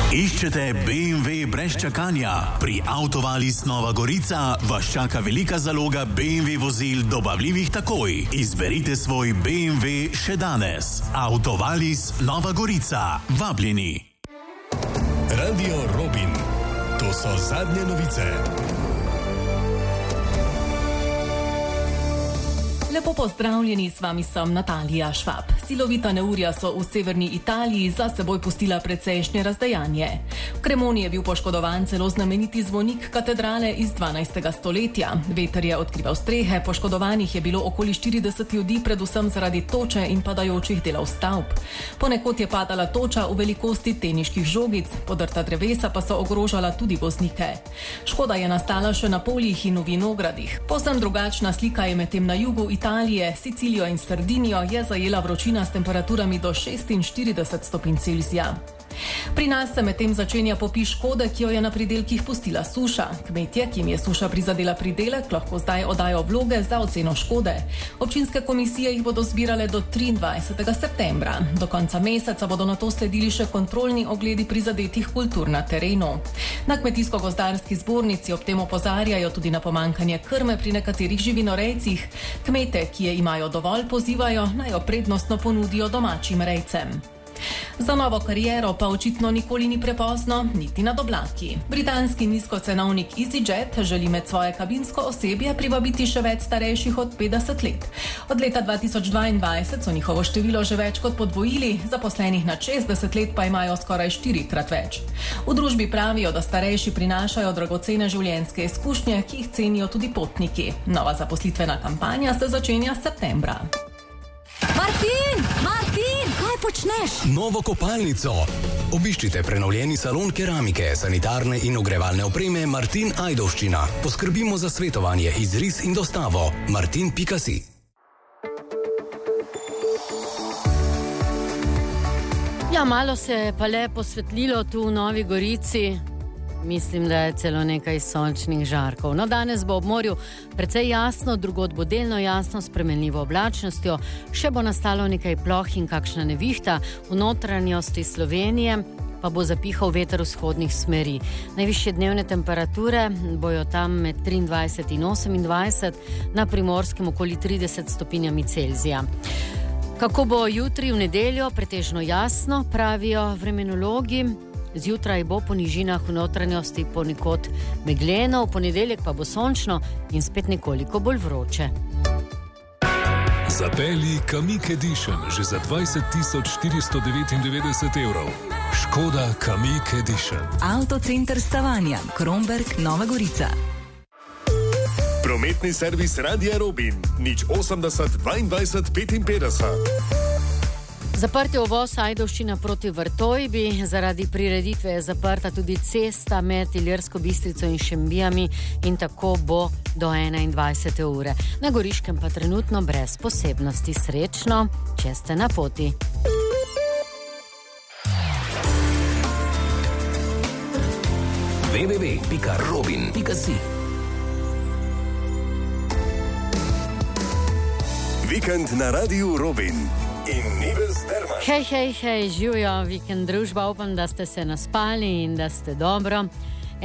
Iščete BMW brez čakanja? Pri Autovalis Nova Gorica vas čaka velika zaloga BMW vozil dobavljivih takoj. Izberite svoj BMW še danes. Autovalis Nova Gorica. Vabljeni. Radio Robin. To so zadnje novice. Lepo pozdravljeni, s vami sem Natalija Švab. Silovita neurja so v severni Italiji za seboj pustila precejšnje razdejanje. V Cremoni je bil poškodovan celo znameniti zvonik katedrale iz 12. stoletja. Veter je odkrival strehe, poškodovanih je bilo okoli 40 ljudi, predvsem zaradi toče in padajočih delov stavb. Ponekod je padala toča v velikosti teniških žogic, podrta drevesa pa so ogrožala tudi voznike. Škoda je nastala še na poljih in v vinogradih. Povsem drugačna slika je medtem na jugu Italije, Sicilijo in Sardinijo je zajela vročina s temperaturami do 46 stopinj Celzija. Pri nas se medtem začenja popis škode, ki jo je na pridelkih pustila suša. Kmetje, ki jim je suša prizadela pridelek, lahko zdaj oddajo vloge za oceno škode. Občinske komisije jih bodo zbirale do 23. septembra. Do konca meseca bodo nato sledili še kontrolni ogledi prizadetih kultur na terenu. Na Kmetijsko-gozdarski zbornici ob tem opozarjajo tudi na pomanjkanje krme pri nekaterih živinorejcih. Kmete, ki je imajo dovolj, pozivajo, naj jo prednostno ponudijo domačim rejcem. Za novo kariero pa očitno nikoli ni prepozno, niti nad oblaki. Britanski nizkocenovnik EasyJet želi med svoje kabinsko osebje privabiti še več starejših od 50 let. Od leta 2022 so njihovo število že več kot podvojili, zaposlenih nad 60 let pa imajo skoraj 4-krat več. V družbi pravijo, da starejši prinašajo dragocene življenjske izkušnje, ki jih cenijo tudi potniki. Nova zaposlitvena kampanja se začenja septembra. Martin, kaj počneš? Novo kopalnico. Obiščite prenovljeni salon keramike, sanitarne in ogrevalne opreme Martin Ajdovščina. Poskrbimo za svetovanje, izris in dostavo. Martin.si. Ja, malo se je pa le posvetlilo tu v Novi Gorici. Mislim, da je celo nekaj sončnih žarkov. No, danes bo ob morju precej jasno, drugod bo delno jasno, s spremenljivo oblačnostjo. Še bo nastalo nekaj ploh in kakšna nevihta. V notranjosti Slovenije pa bo zapihal veter vzhodnih smeri. Najvišje dnevne temperature bojo tam med 23 in 28, na Primorskem okoli 30 stopinjami Celzija. Kako bo jutri v nedeljo? Pretežno jasno, pravijo vremenologi. Zjutraj bo po nižinah v notranjosti ponekod megleno, v ponedeljek pa bo sončno in spet nekoliko bolj vroče. Zapelji Kamiq Edition že za 20.499 evrov. Škoda Kamiq Edition. Avtocenter Stavanja, Kromberk, Nova Gorica. Prometni servis Radia Robin. 080 22 55. Zaprti uvoz Ajdovščina proti Vrtojbi, zaradi prireditve je zaprta tudi cesta med Ilirsko Bistrico in Šembijami in tako bo do 21. ure. Na Goriškem pa trenutno brez posebnosti. Srečno, če ste na poti. www.robin.si. Vikend na Radiu Robin. In Nives Derman. Hej, živijo Vikend družba, upam, da ste se naspali in da ste dobro.